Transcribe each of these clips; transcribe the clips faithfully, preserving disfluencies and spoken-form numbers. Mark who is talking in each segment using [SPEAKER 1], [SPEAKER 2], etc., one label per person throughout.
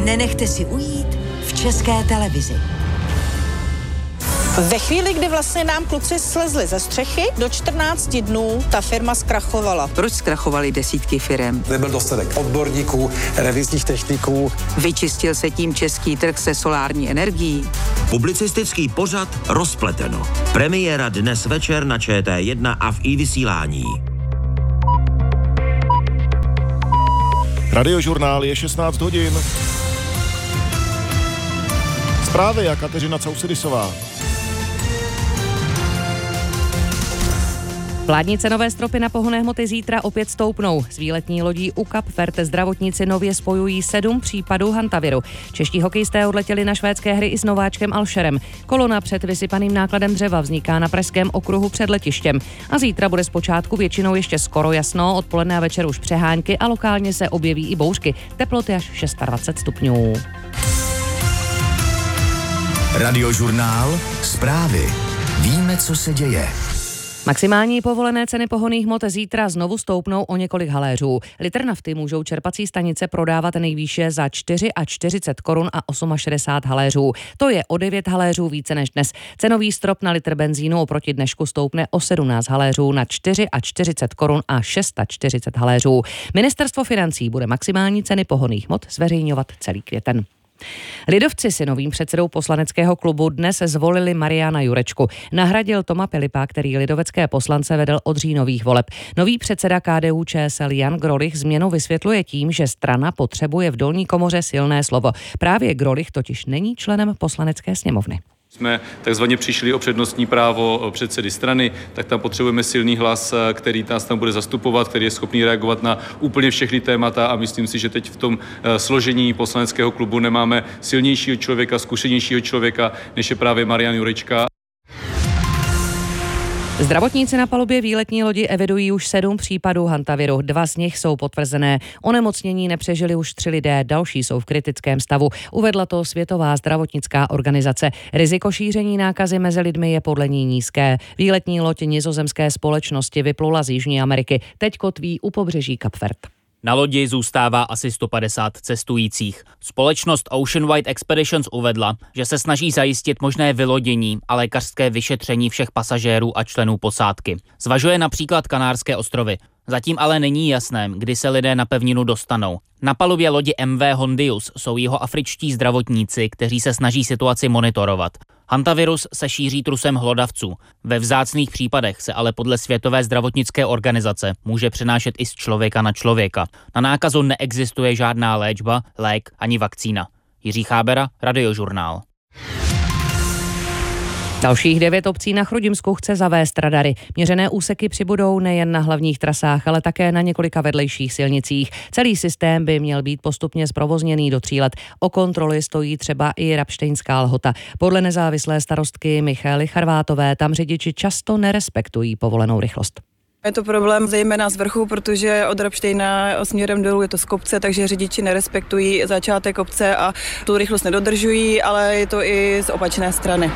[SPEAKER 1] nenechte si ujít v České televizi.
[SPEAKER 2] Ve chvíli, kdy vlastně nám kluci slezli ze střechy, do čtrnácti dnů ta firma zkrachovala.
[SPEAKER 3] Proč zkrachovaly desítky firem?
[SPEAKER 4] Nebyl dostatek odborníků, revizních techniků.
[SPEAKER 3] Vyčistil se tím český trh se solární energií?
[SPEAKER 5] Publicistický pořad Rozpleteno. Premiéra dnes večer na Č T jedna a v iVysílání.
[SPEAKER 6] Radiožurnál je šestnáct hodin. Zprávy a Kateřina Causedisová.
[SPEAKER 7] Vládní cenové stropy na pohonné hmoty zítra opět stoupnou. S výletní lodí U K A P Verte zdravotníci nově spojují sedm případů hantaviru. Čeští hokejisté odletěli na švédské hry i s nováčkem Alšerem. Kolona před vysypaným nákladem dřeva vzniká na pražském okruhu před letištěm. A zítra bude zpočátku většinou ještě skoro jasno, odpoledne a večer už přehánky a lokálně se objeví i bouřky. Teploty až dvacet šest stupňů.
[SPEAKER 8] Radiožurnál, zprávy. Víme, co se děje.
[SPEAKER 7] Maximální povolené ceny pohonných hmot zítra znovu stoupnou o několik haléřů. Litr nafty můžou čerpací stanice prodávat nejvýše za čtyřicet čtyři korun a šedesát osm haléřů. To je o devět haléřů více než dnes. Cenový strop na litr benzínu oproti dnešku stoupne o sedmnáct haléřů na čtyřicet čtyři korun a čtyřicet šest haléřů. Ministerstvo financí bude maximální ceny pohonných hmot zveřejňovat celý květen. Lidovci si novým předsedou poslaneckého klubu dnes zvolili Mariana Jurečku. Nahradil Toma Pilipa, který lidovecké poslance vedl od říjnových voleb. Nový předseda K D U Č S L Jan Grolich změnu vysvětluje tím, že strana potřebuje v dolní komoře silné slovo. Právě Grolich totiž není členem poslanecké sněmovny.
[SPEAKER 9] Jsme takzvaně přišli o přednostní právo předsedy strany, tak tam potřebujeme silný hlas, který nás tam bude zastupovat, který je schopný reagovat na úplně všechny témata a myslím si, že teď v tom složení poslaneckého klubu nemáme silnějšího člověka, zkušenějšího člověka, než je právě Marian Jurečka.
[SPEAKER 7] Zdravotníci na palubě výletní lodi evidují už sedm případů hantaviru. Dva z nich jsou potvrzené. Onemocnění nepřežili už tři lidé, další jsou v kritickém stavu. Uvedla to Světová zdravotnická organizace. Riziko šíření nákazy mezi lidmi je podle ní nízké. Výletní loď nizozemské společnosti vyplula z Jižní Ameriky. Teď kotví u pobřeží Kap Vert.
[SPEAKER 10] Na lodi zůstává asi sto padesát cestujících. Společnost Ocean Wide Expeditions uvedla, že se snaží zajistit možné vylodění a lékařské vyšetření všech pasažérů a členů posádky. Zvažuje například Kanárské ostrovy. Zatím ale není jasné, kdy se lidé na pevninu dostanou. Na palubě lodi M V Hondius jsou jihoafričtí zdravotníci, kteří se snaží situaci monitorovat. Hantavirus se šíří trusem hlodavců. Ve vzácných případech se ale podle Světové zdravotnické organizace může přenášet i z člověka na člověka. Na nákazu neexistuje žádná léčba, lék ani vakcína. Jiří Chábera, Radiožurnál.
[SPEAKER 7] Dalších devět obcí na Chrudimsku chce zavést radary. Měřené úseky přibudou nejen na hlavních trasách, ale také na několika vedlejších silnicích. Celý systém by měl být postupně zprovozněný do tří let. O kontroly stojí třeba i Rabštejnská Lhota. Podle nezávislé starostky Michaely Charvátové tam řidiči často nerespektují povolenou rychlost.
[SPEAKER 11] Je to problém zejména z vrchu, protože od Rabštejna směrem dolů je to z kopce, takže řidiči nerespektují začátek kopce a tu rychlost nedodržují, ale je to i z opačné strany.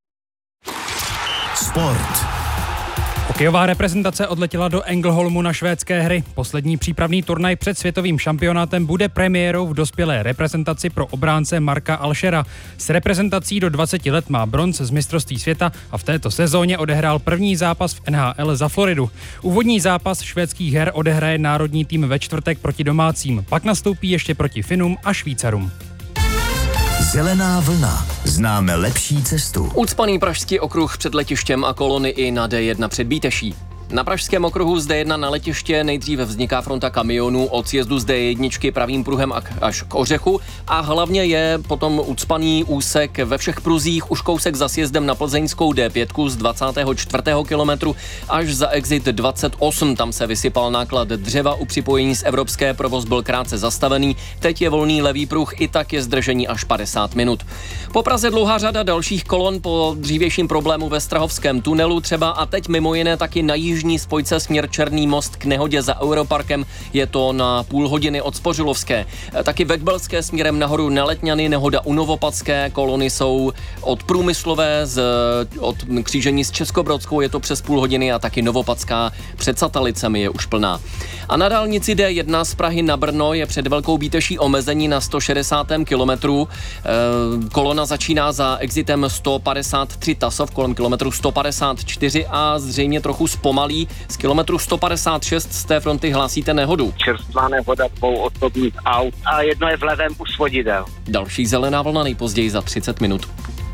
[SPEAKER 8] Sport.
[SPEAKER 12] Hokejová reprezentace odletěla do Ängelholmu na švédské hry. Poslední přípravný turnaj před světovým šampionátem bude premiérou v dospělé reprezentaci pro obránce Marka Alšera. S reprezentací do dvaceti let má bronz z mistrovství světa a v této sezóně odehrál první zápas v N H L za Floridu. Úvodní zápas švédských her odehraje národní tým ve čtvrtek proti domácím. Pak nastoupí ještě proti Finům a Švýcarům.
[SPEAKER 8] Zelená vlna. Známe lepší cestu.
[SPEAKER 13] Ucpaný pražský okruh před letištěm a kolony i na D jedna před Bíteší. Na pražském okruhu z D jedna na letiště nejdříve vzniká fronta kamionů od sjezdu z D jedna pravým pruhem až k Ořechu a hlavně je potom ucpaný úsek ve všech pruzích už kousek za sjezdem na plzeňskou D pět z dvacátého čtvrtého kilometru až za exit dvacet osm. Tam se vysypal náklad dřeva, u připojení z Evropské provoz byl krátce zastavený, teď je volný levý pruh, i tak je zdržení až padesát minut. Po Praze dlouhá řada dalších kolon po dřívějším problému ve Strahovském tunelu třeba a teď mimo jiné taky na jižní jižní spojce směr Černý most k nehodě za Europarkem, je to na půl hodiny od Spořilovské. Taky ve Kbelské směrem nahoru na Letňany, nehoda u Novopatské, kolony jsou od Průmyslové, z, od křížení s Českobrodskou je to přes půl hodiny a taky Novopatská před Satalicemi je už plná. A na dálnici D jedna z Prahy na Brno je před Velkou Bíteší omezení na sto šedesát kilometrů. E, kolona začíná za exitem sto padesát tři Tasov kolem kilometru sto padesát čtyři a zřejmě trochu zpomalí. Z kilometru sto padesát šest z té fronty hlásíte nehodu.
[SPEAKER 14] Čerstvá nehoda dvou osobních aut a jedno je vlevém u svodidel.
[SPEAKER 13] Další zelená vlna nejpozději za třicet minut.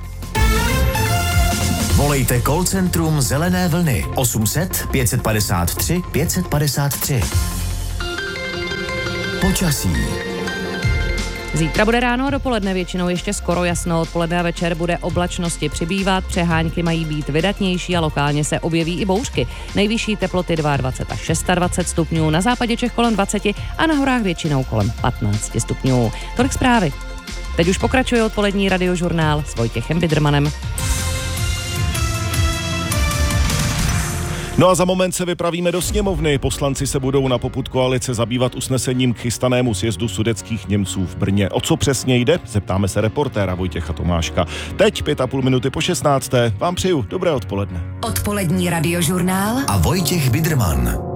[SPEAKER 8] Volejte call centrum Zelené vlny osm set pět padesát tři pět padesát tři. Počasí.
[SPEAKER 7] Zítra bude ráno a dopoledne většinou ještě skoro jasno, odpoledne a večer bude oblačnosti přibývat, přehánky mají být vydatnější a lokálně se objeví i bouřky. Nejvyšší teploty dvacet dva až dvacet šest stupňů, na západě Čech kolem dvacet a na horách většinou kolem patnáct stupňů. Tolik zprávy. Teď už pokračuje odpolední radiožurnál s Vojtěchem Bidrmanem.
[SPEAKER 6] No a za moment se vypravíme do sněmovny. Poslanci se budou na popud koalice zabývat usnesením k chystanému sjezdu sudetských Němců v Brně. O co přesně jde? Zeptáme se reportéra Vojtěcha Tomáška. Teď pět a půl minuty po šestnácté. Vám přeju dobré odpoledne.
[SPEAKER 1] Odpolední radiožurnál
[SPEAKER 8] a Vojtěch Bidrman.